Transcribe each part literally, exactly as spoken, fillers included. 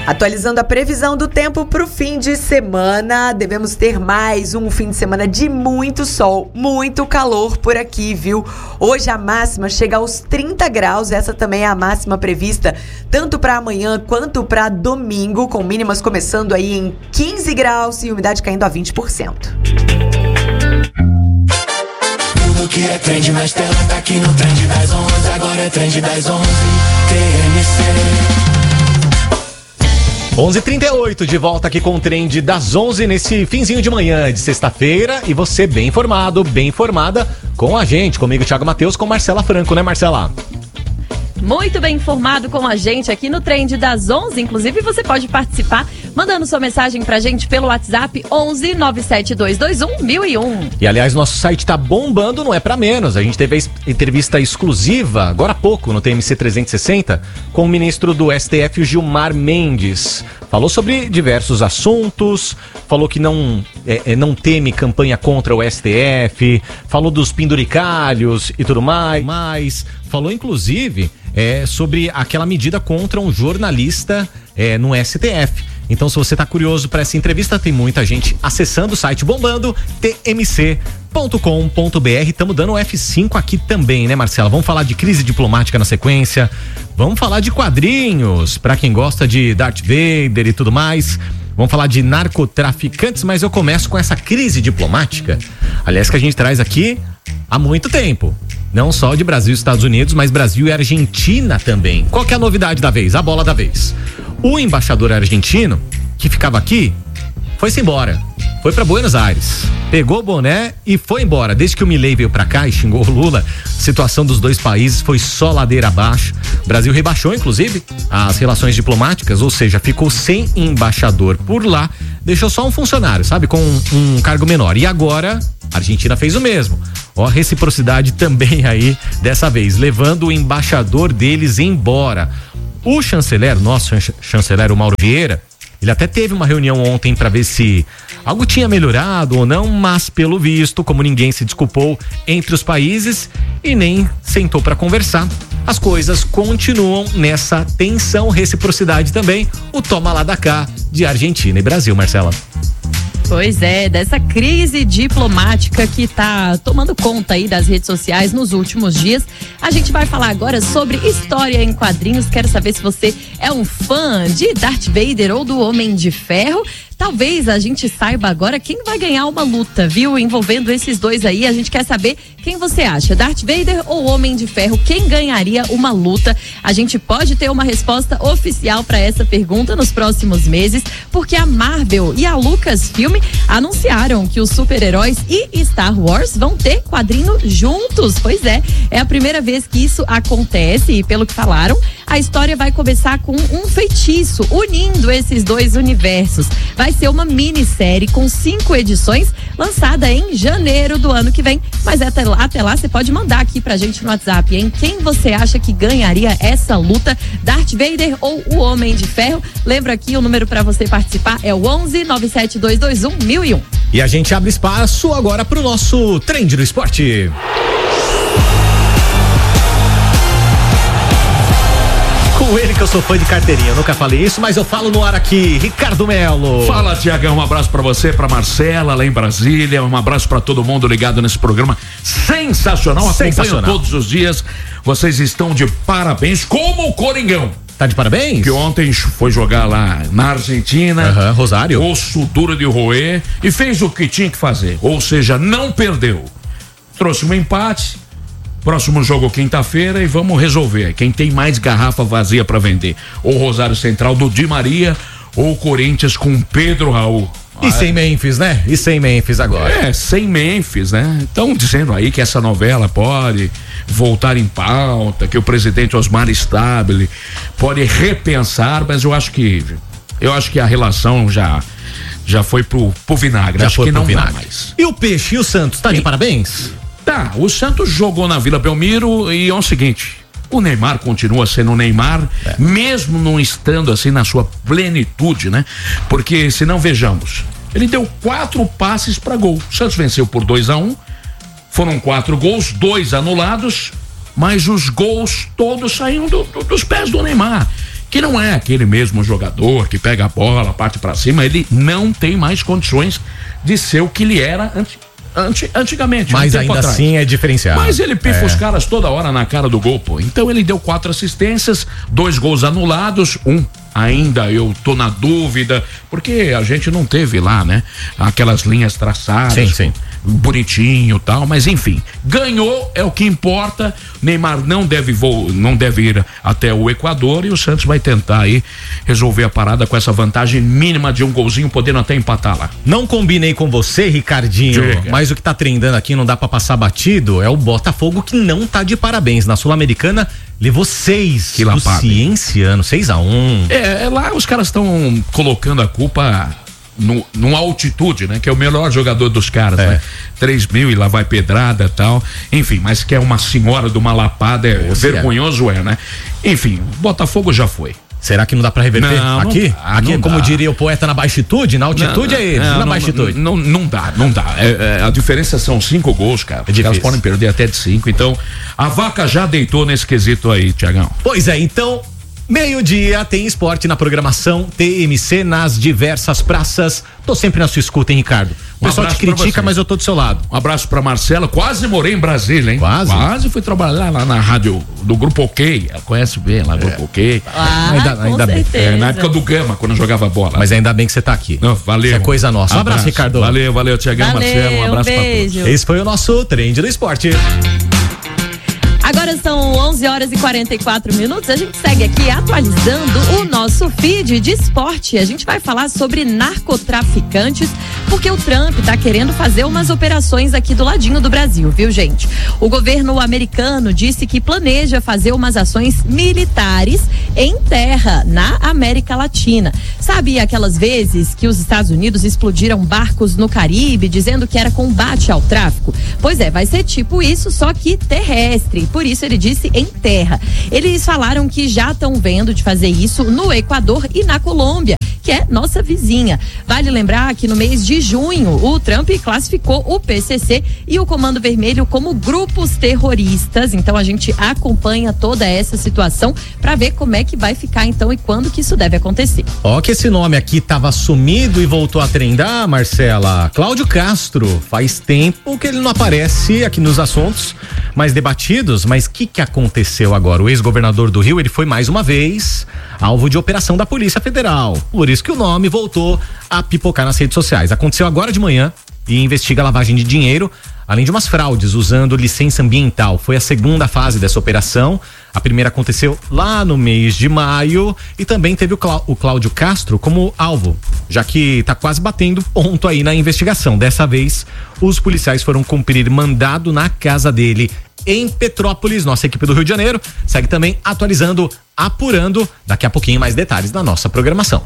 Atualizando a previsão do tempo para o fim de semana, devemos ter mais um fim de semana de muito sol, muito calor por aqui, viu? Hoje a máxima chega aos trinta graus, essa também é a máxima prevista tanto para amanhã quanto para domingo, com mínimas começando aí em quinze graus e umidade caindo a vinte por cento. Tudo que é trend na tela tá aqui no Trend das onze, agora é Trend das onze, T M C. onze e trinta e oito, de volta aqui com o Trend das onze nesse finzinho de manhã de sexta-feira, e você bem informado, bem informada com a gente, comigo Thiago Matheus, com Marcela Franco, né Marcela? Muito bem informado com a gente aqui no Trend das onze, inclusive você pode participar mandando sua mensagem pra gente pelo WhatsApp onze nove sete dois dois um mil e um. E aliás, nosso site tá bombando, não é pra menos, a gente teve a entrevista exclusiva, agora há pouco, no T M C trezentos e sessenta, com o ministro do S T F, Gilmar Mendes. Falou sobre diversos assuntos, falou que não, é, não teme campanha contra o S T F, falou dos penduricalhos e tudo mais, mais falou inclusive é, sobre aquela medida contra um jornalista é, no S T F. Então, se você tá curioso para essa entrevista, tem muita gente acessando o site bombando, t m c ponto com ponto b r. Estamos dando o F cinco aqui também, né, Marcela? Vamos falar de crise diplomática na sequência. Vamos falar de quadrinhos, para quem gosta de Darth Vader e tudo mais. Vamos falar de narcotraficantes, mas eu começo com essa crise diplomática. Aliás, que a gente traz aqui há muito tempo. Não só de Brasil e Estados Unidos, mas Brasil e Argentina também. Qual que é a novidade da vez? A bola da vez. O embaixador argentino, que ficava aqui, foi-se embora. Foi para Buenos Aires. Pegou o boné e foi embora. Desde que o Milei veio para cá e xingou o Lula, a situação dos dois países foi só ladeira abaixo. O Brasil rebaixou, inclusive, as relações diplomáticas, ou seja, ficou sem embaixador por lá, deixou só um funcionário, sabe, com um, um cargo menor. E agora, a Argentina fez o mesmo. Ó, a reciprocidade também aí, dessa vez, levando o embaixador deles embora. O chanceler, nosso chanceler, o Mauro Vieira, ele até teve uma reunião ontem para ver se algo tinha melhorado ou não, mas pelo visto, como ninguém se desculpou entre os países e nem sentou para conversar, as coisas continuam nessa tensão, reciprocidade também, o toma lá da cá de Argentina e Brasil, Marcela. Pois é, dessa crise diplomática que tá tomando conta aí das redes sociais nos últimos dias. A gente vai falar agora sobre história em quadrinhos. Quero saber se você é um fã de Darth Vader ou do Homem de Ferro. Talvez a gente saiba agora quem vai ganhar uma luta, viu? Envolvendo esses dois aí, a gente quer saber quem você acha, Darth Vader ou Homem de Ferro? Quem ganharia uma luta? A gente pode ter uma resposta oficial para essa pergunta nos próximos meses, porque a Marvel e a Lucasfilm anunciaram que os super-heróis e Star Wars vão ter quadrinho juntos. Pois é, é a primeira vez que isso acontece e, pelo que falaram, a história vai começar com um feitiço unindo esses dois universos. Vai ser uma minissérie com cinco edições, lançada em janeiro do ano que vem. Mas até lá, até lá você pode mandar aqui pra gente no WhatsApp, hein? Quem você acha que ganharia essa luta, Darth Vader ou o Homem de Ferro? Lembra aqui, o número pra você participar é o onze nove sete dois dois um mil e um. E a gente abre espaço agora pro nosso Trend do Esporte. Com ele que eu sou fã de carteirinha, eu nunca falei isso, mas eu falo no ar aqui, Ricardo Melo. Fala, Tiagão, um abraço pra você, pra Marcela lá em Brasília, um abraço pra todo mundo ligado nesse programa sensacional, sensacional. Acompanho todos os dias, vocês estão de parabéns, como o Coringão. Tá de parabéns? Que ontem foi jogar lá na Argentina, uhum, Rosário, osso duro de roer, e fez o que tinha que fazer, ou seja, não perdeu, trouxe um empate. Próximo jogo quinta-feira e vamos resolver. Quem tem mais garrafa vazia para vender? Ou Rosário Central do Di Maria ou Corinthians com Pedro Raul. E sem Memphis, né? E sem Memphis agora. É, sem Memphis, né? Estão dizendo aí que essa novela pode voltar em pauta, que o presidente Osmar Stabile pode repensar, mas eu acho que eu acho que a relação já já foi pro, pro vinagre. Já acho foi que pro não vinagre. dá mais. E o Peixe e o Santos, tá de parabéns? Tá, o Santos jogou na Vila Belmiro e é o seguinte, o Neymar continua sendo o Neymar, é. mesmo não estando assim na sua plenitude, né? Porque, se não vejamos, ele deu quatro passes para gol. O Santos venceu por dois a um, foram quatro gols, dois anulados, mas os gols todos saíram do, do, dos pés do Neymar. que não é aquele mesmo jogador que pega a bola, parte pra cima, ele não tem mais condições de ser o que ele era antes. Anti, antigamente. Mas um ainda atrás. Assim é diferenciado. Mas ele pifa é. os caras toda hora na cara do gol, pô. Então ele deu quatro assistências, dois gols anulados, um ainda eu tô na dúvida, porque a gente não teve lá, né? Aquelas linhas traçadas. Sim, sim. Bonitinho e tal, mas enfim, ganhou, é o que importa. Neymar não deve vo- não deve ir até o Equador e o Santos vai tentar aí resolver a parada com essa vantagem mínima de um golzinho, podendo até empatar lá. Não combinei com você, Ricardinho, Chega. Mas o que tá trendando aqui, não dá pra passar batido, é o Botafogo, que não tá de parabéns. Na Sul-Americana levou seis que do Cienciano, seis a um. É, é, lá os caras estão colocando a culpa no, no altitude, né? Que é o melhor jogador dos caras, é. né? três mil e lá vai pedrada e tal. Enfim, mas que é uma senhora de uma lapada, é, vergonhoso é, né? Enfim, Botafogo já foi. Será que não dá pra reverter? Não, aqui? Não dá, aqui, não como dá. diria o poeta, na baixitude, na altitude não, é eles, não, na não, baixitude. Não, não, não dá, não dá. É, é, a diferença são cinco gols, cara. É Os caras podem perder até de cinco. Então, a vaca já deitou nesse quesito aí, Tiagão. Pois é, então, meio-dia tem esporte na programação T M C nas diversas praças. Tô sempre na sua escuta, hein, Ricardo? O Um pessoal te critica, mas eu tô do seu lado. Um abraço pra Marcela. Quase morei em Brasília, hein? Quase? Quase fui trabalhar lá na rádio do Grupo OK. Ela conhece bem lá, Grupo é. OK. Ah, ainda com ainda bem. É, na época do Gama, quando eu jogava bola. Mas ainda bem que você tá aqui. Não, valeu. Isso é coisa nossa. Um abraço, abraço, Ricardo. Valeu, valeu, Tiagão, Marcelo. Um abraço um pra beijo. todos. Esse foi o nosso Trend do Esporte. Agora são onze horas e quarenta e quatro minutos. A gente segue aqui atualizando o nosso feed de esporte. A gente vai falar sobre narcotraficantes, porque o Trump tá querendo fazer umas operações aqui do ladinho do Brasil, viu, gente? O governo americano disse que planeja fazer umas ações militares em terra, na América Latina. Sabe aquelas vezes que os Estados Unidos explodiram barcos no Caribe, dizendo que era combate ao tráfico? Pois é, vai ser tipo isso, só que terrestre. Por isso ele disse em terra. Eles falaram que já estão vendo de fazer isso no Equador e na Colômbia, que é nossa vizinha. Vale lembrar que no mês de junho o Trump classificou o P C C e o Comando Vermelho como grupos terroristas. Então a gente acompanha toda essa situação para ver como é que vai ficar então e quando que isso deve acontecer. Ó, que esse nome aqui tava sumido e voltou a trendar, Marcela. Cláudio Castro. Faz tempo que ele não aparece aqui nos assuntos mais debatidos, mas o que que aconteceu agora? O ex-governador do Rio, ele foi mais uma vez alvo de operação da Polícia Federal. Por isso que o nome voltou a pipocar nas redes sociais. Aconteceu agora de manhã e investiga a lavagem de dinheiro, além de umas fraudes usando licença ambiental. Foi a segunda fase dessa operação. A primeira aconteceu lá no mês de maio e também teve o, Clá- o Cláudio Castro como alvo, já que tá quase batendo ponto aí na investigação. Dessa vez, os policiais foram cumprir mandado na casa dele em Petrópolis. Nossa equipe do Rio de Janeiro segue também atualizando, apurando, daqui a pouquinho mais detalhes na nossa programação.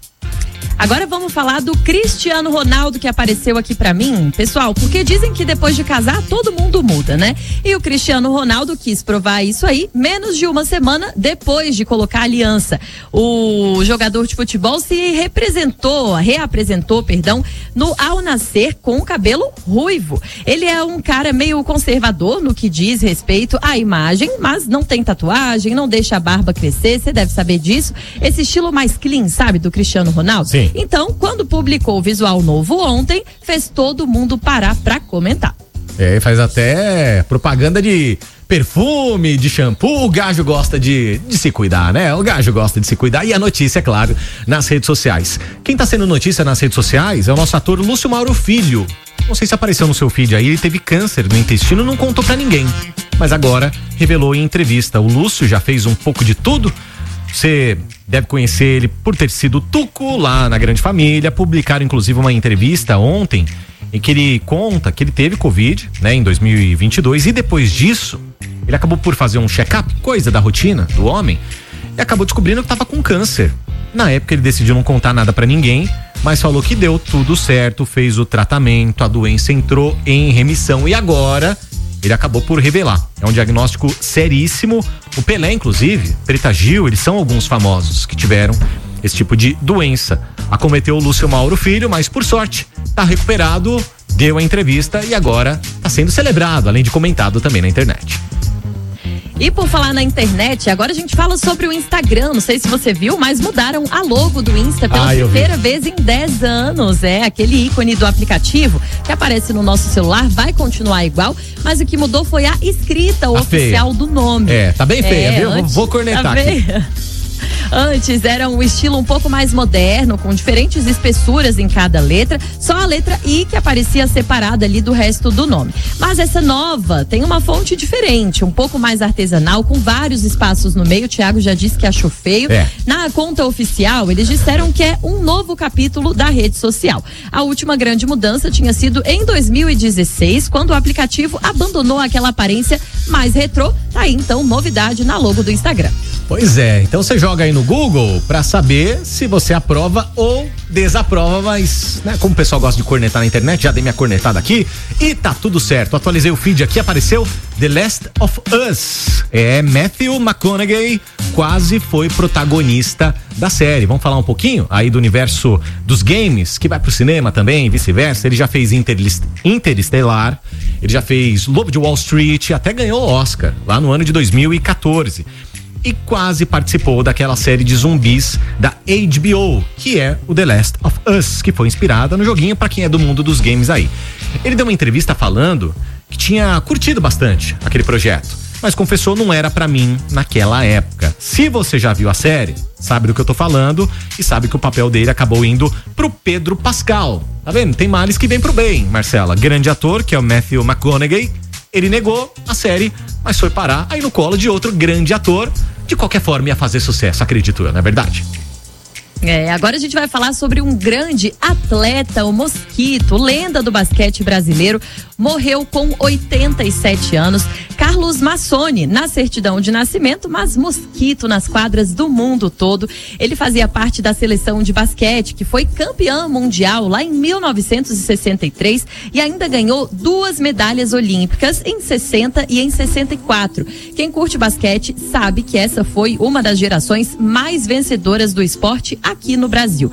Agora vamos falar do Cristiano Ronaldo, que apareceu aqui pra mim, pessoal, porque dizem que depois de casar todo mundo muda, né? E o Cristiano Ronaldo quis provar isso aí menos de uma semana depois de colocar a aliança. O jogador de futebol se representou, reapresentou, perdão, no Ao Nascer com o cabelo ruivo. Ele é um cara meio conservador no que diz respeito à imagem, mas não tem tatuagem, não deixa a barba crescer, você deve saber disso. Esse estilo mais clean, sabe, do Cristiano Ronaldo? Sim. Então, quando publicou o visual novo ontem, fez todo mundo parar pra comentar. É, faz até propaganda de perfume, de shampoo. O gajo gosta de, de se cuidar, né? O gajo gosta de se cuidar. E a notícia, é claro, nas redes sociais. Quem tá sendo notícia nas redes sociais é o nosso ator Lúcio Mauro Filho. Não sei se apareceu no seu feed aí, ele teve câncer no intestino, não contou pra ninguém. Mas agora revelou em entrevista. O Lúcio já fez um pouco de tudo. Você deve conhecer ele por ter sido tuco lá na Grande Família. Publicaram inclusive uma entrevista ontem em que ele conta que ele teve Covid, né, em dois mil e vinte e dois, e depois disso ele acabou por fazer um check-up, coisa da rotina do homem, e acabou descobrindo que estava com câncer. Na época ele decidiu não contar nada pra ninguém, mas falou que deu tudo certo, fez o tratamento, a doença entrou em remissão e agora ele acabou por revelar. É um diagnóstico seríssimo. O Pelé, inclusive, Preta Gil, eles são alguns famosos que tiveram esse tipo de doença. Acometeu o Lúcio Mauro Filho, mas por sorte, tá recuperado, deu a entrevista e agora tá sendo celebrado, além de comentado também na internet. E por falar na internet, agora a gente fala sobre o Instagram. Não sei se você viu, mas mudaram a logo do Insta pela Ah, eu vi. primeira vez em dez anos. É aquele ícone do aplicativo que aparece no nosso celular, vai continuar igual, mas o que mudou foi a escrita Tá oficial feia. do nome. É, tá bem feia, É, viu? antes- Vou cornetar tá aqui. feia. Antes era um estilo um pouco mais moderno, com diferentes espessuras em cada letra, só a letra I que aparecia separada ali do resto do nome. Mas essa nova tem uma fonte diferente, um pouco mais artesanal, com vários espaços no meio. O Thiago já disse que achou feio. É. Na conta oficial, eles disseram que é um novo capítulo da rede social. A última grande mudança tinha sido em dois mil e dezesseis, quando o aplicativo abandonou aquela aparência mais retrô. Tá aí então novidade na logo do Instagram. Pois é, então você joga aí no Google pra saber se você aprova ou desaprova, mas, né, como o pessoal gosta de cornetar na internet, já dei minha cornetada aqui e tá tudo certo. Atualizei o feed aqui, apareceu The Last of Us. É, Matthew McConaughey quase foi protagonista da série. Vamos falar um pouquinho aí do universo dos games, que vai pro cinema também, vice-versa. Ele já fez Interlist- Interestelar, ele já fez Lobo de Wall Street, até ganhou o Oscar lá no ano de dois mil e quatorze. E quase participou daquela série de zumbis da H B O, que é o The Last of Us, que foi inspirada no joguinho pra quem é do mundo dos games aí. Ele deu uma entrevista falando que tinha curtido bastante aquele projeto, mas confessou não era pra mim naquela época. Se você já viu a série, sabe do que eu tô falando e sabe que o papel dele acabou indo pro Pedro Pascal. Tá vendo? Tem males que vem pro bem, Marcela. Grande ator, que é o Matthew McConaughey, ele negou a série, mas foi parar aí no colo de outro grande ator. De qualquer forma ia fazer sucesso, acredito eu, não é verdade? É, agora a gente vai falar sobre um grande atleta, o Mosquito, lenda do basquete brasileiro, morreu com oitenta e sete anos. Carlos Massoni, na certidão de nascimento, mas Mosquito nas quadras do mundo todo. Ele fazia parte da seleção de basquete, que foi campeã mundial lá em mil novecentos e sessenta e três e ainda ganhou duas medalhas olímpicas em sessenta e em sessenta e quatro. Quem curte basquete sabe que essa foi uma das gerações mais vencedoras do esporte aqui no Brasil.